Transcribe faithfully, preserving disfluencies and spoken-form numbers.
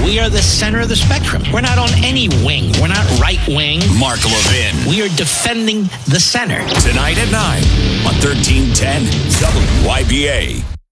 We are the center of the spectrum. We're not on any wing. We're not right wing. Mark Levin. We are defending the center. Tonight at nine on thirteen ten W Y B A.